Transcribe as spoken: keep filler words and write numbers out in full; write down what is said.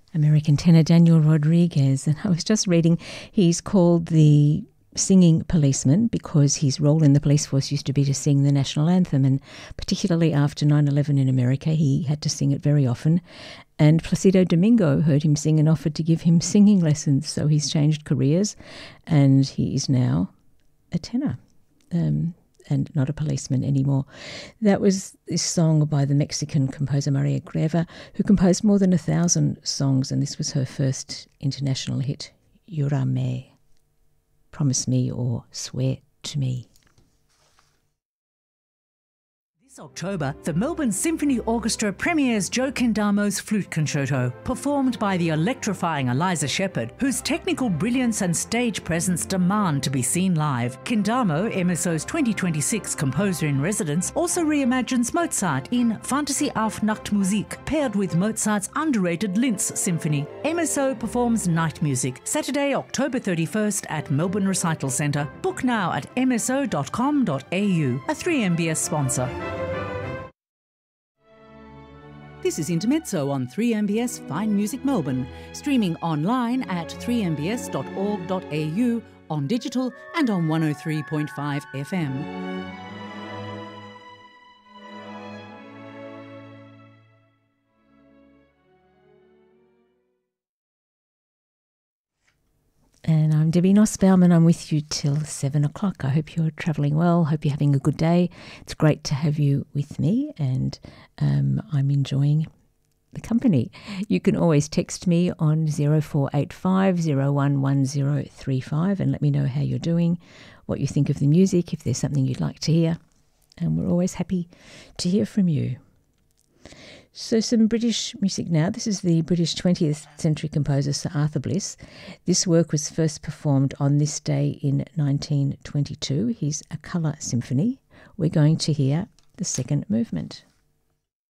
American tenor Daniel Rodriguez. And I was just reading, he's called the singing policeman because his role in the police force used to be to sing the national anthem, and particularly after nine eleven in America, he had to sing it very often. And Placido Domingo heard him sing and offered to give him singing lessons, so he's changed careers, and he is now a tenor um, and not a policeman anymore. That was this song by the Mexican composer Maria Greva, who composed more than a thousand songs, and this was her first international hit, Júrame. Promise me or swear to me. This October, the Melbourne Symphony Orchestra premieres Joe Kendamo's Flute Concerto, performed by the electrifying Eliza Shepherd, whose technical brilliance and stage presence demand to be seen live. Kendamo, M S O's twenty twenty-six Composer-in-Residence, also reimagines Mozart in Fantasy auf Nachtmusik, paired with Mozart's underrated Linz Symphony. M S O performs night music, Saturday, October thirty-first at Melbourne Recital Centre. Book now at m s o dot com dot a u, a three M B S sponsor. This is Intermezzo on three M B S Fine Music Melbourne, streaming online at three m b s dot org dot a u, on digital and on one oh three point five F M. And I'm Debbie Nussbaum, I'm with you till seven o'clock. I hope you're travelling well. Hope you're having a good day. It's great to have you with me, and um, I'm enjoying the company. You can always text me on zero four eight five zero one one zero three five and let me know how you're doing, what you think of the music, if there's something you'd like to hear. And we're always happy to hear from you. So some British music now. This is the British twentieth century composer Sir Arthur Bliss. This work was first performed on this day in nineteen twenty-two. His A Colour Symphony. We're going to hear the second movement.